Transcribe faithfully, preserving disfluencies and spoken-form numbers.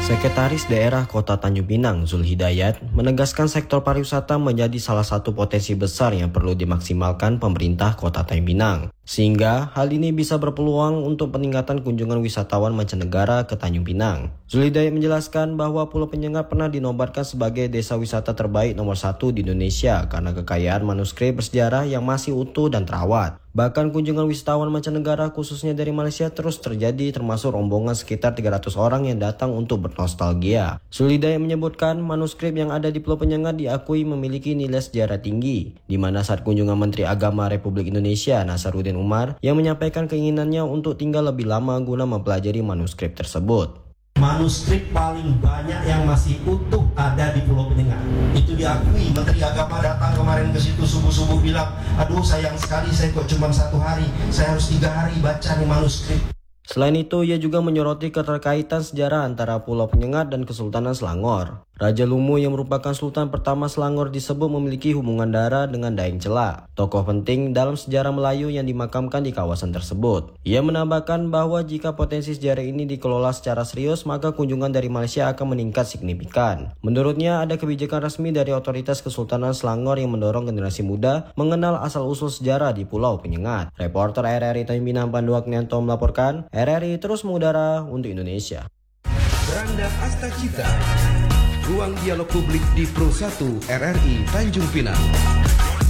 Sekretaris Daerah Kota Tanjung Pinang, Zul Hidayat, menegaskan sektor pariwisata menjadi salah satu potensi besar yang perlu dimaksimalkan pemerintah Kota Tanjung Pinang. Sehingga hal ini bisa berpeluang untuk peningkatan kunjungan wisatawan mancanegara ke Tanjung Pinang. Zul Hidayat menjelaskan bahwa Pulau Penyengat pernah dinobatkan sebagai desa wisata terbaik nomor satu di Indonesia karena kekayaan manuskrip bersejarah yang masih utuh dan terawat. Bahkan kunjungan wisatawan mancanegara khususnya dari Malaysia terus terjadi, termasuk rombongan sekitar tiga ratus orang yang datang untuk bernostalgia. Zul Hidayat menyebutkan manuskrip yang ada di Pulau Penyengat diakui memiliki nilai sejarah tinggi, di mana saat kunjungan Menteri Agama Republik Indonesia Nasaruddin Umar yang menyampaikan keinginannya untuk tinggal lebih lama guna mempelajari manuskrip tersebut. Manuskrip paling banyak yang masih utuh ada di Pulau Penyengat. Itu diakui. Menteri Agama datang kemarin ke situ subuh-subuh bilang, aduh sayang sekali saya kok cuma satu hari, saya harus tiga hari baca nih manuskrip. Selain itu, ia juga menyoroti keterkaitan sejarah antara Pulau Penyengat dan Kesultanan Selangor. Raja Lumu yang merupakan Sultan pertama Selangor disebut memiliki hubungan darah dengan Daeng Cela, tokoh penting dalam sejarah Melayu yang dimakamkan di kawasan tersebut. Ia menambahkan bahwa jika potensi sejarah ini dikelola secara serius, maka kunjungan dari Malaysia akan meningkat signifikan. Menurutnya, ada kebijakan resmi dari otoritas Kesultanan Selangor yang mendorong generasi muda mengenal asal-usul sejarah di Pulau Penyengat. Reporter R R I Tanjung Pinang Pandu Agnianto melaporkan, R R I terus mengudara untuk Indonesia. Beranda Asta Cita, ruang dialog publik di Pro satu R R I Tanjung Pinang.